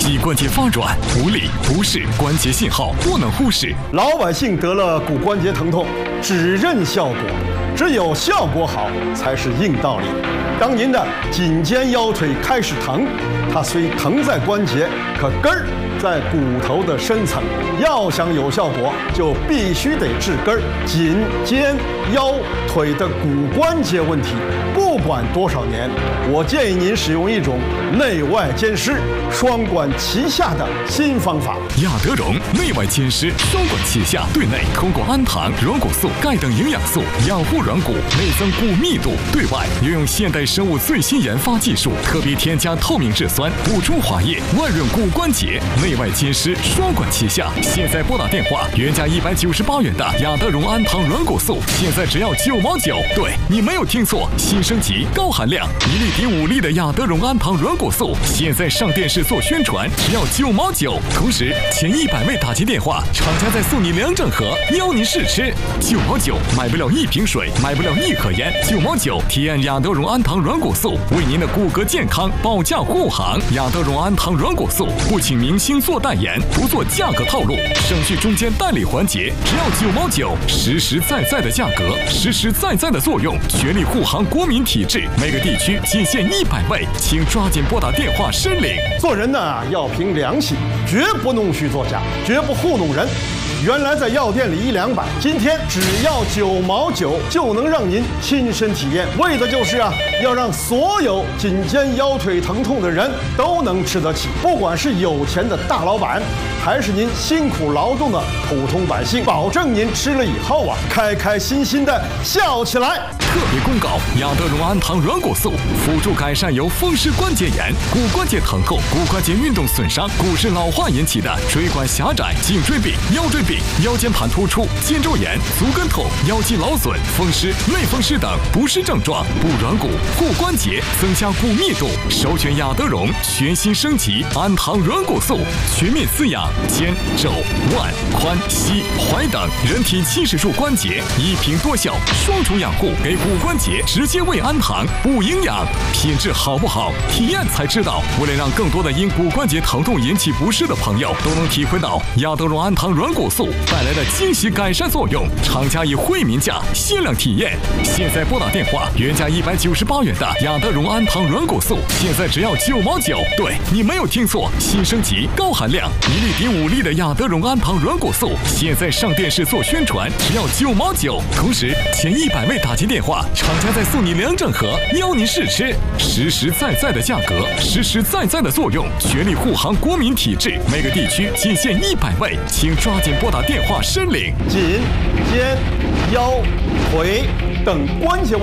膝关节发软、无力、不适，关节信号不能忽视。 老百姓得了骨关节疼痛，只认效果，只有效果好才是硬道理。当您的颈肩腰腿开始疼，它虽疼在关节，可根儿在骨头的深层。要想有效果，就必须得治根儿。颈、肩、腰、腿的骨关节问题，不管多少年，我建议您使用一种内外兼施、双管齐下的新方法。 亚德荣内外兼施，双管齐下，对内通过氨糖、软骨素、钙等营养素养护软骨，内增骨密度；对外运用现代生物最新研发技术，特别添加透明质酸，补充滑液，万润骨关节，内外兼施，双管齐下。现在拨打电话，原价198元的亚德荣氨糖软骨素，现在只要9毛9。对，你没有听错，新升级高含量1粒抵5粒的亚德荣氨糖软骨素，现在上电视做宣传，只要9毛9。同时前100位打进电话，厂家再送你2整盒，邀您试吃。9毛9，买不了1瓶水，买不了1盒烟。9毛9，体验亚德荣氨糖软骨素，为您的骨骼健康保驾护航。亚德荣氨糖软骨素不请明星做代言，不做价格套路，省去中间代理环节，只要9毛9，实实在在的价格，实实在在的作用，全力护航国民体质。每个地区仅限100位，请抓紧拨打电话申领。 做人呢，要凭良心，绝不弄虚作假，绝不糊弄人。原来在药店里100-200，今天只要9毛9就能让您亲身体验，为的就是要让所有颈肩腰腿疼痛的人都能吃得起，不管是有钱的大老板，还是您辛苦劳动的普通百姓，保证您吃了以后开开心心的笑起来。 特别公告：亚德荣氨糖软骨素辅助改善由风湿关节炎、骨关节疼痛、骨关节运动损伤、骨质老化引起的椎管狭窄、颈椎病、腰椎病、腰间盘突出、肩周炎、足跟痛、腰肌劳损、风湿、类风湿等不适症状，补软骨、护关节，增加骨密度。首选亚德荣全新升级氨糖软骨素，全面滋养肩、肘、腕、髋、膝、踝等人体70处关节，一瓶多效，双重养护，给骨关节直接喂氨糖，补营养。品质好不好，体验才知道。为了让更多的因骨关节疼痛引起不适的朋友都能体会到亚德荣氨糖软骨素带来的惊喜改善作用，厂家以惠民价限量体验。现在拨打电话，原价198元的亚德荣氨糖软骨素，现在只要9毛9。对，你没有听错，新升级高含量1粒抵5粒的亚德荣氨糖软骨素，现在上电视做宣传，只要9毛9。同时前100位打进电话，厂家再送你2整盒，邀您试吃。实实在在的价格，实实在在的作用，全力护航国民体质。每个地区仅限100位，请抓紧拨打电话申领。 颈、肩、腰、腿等关节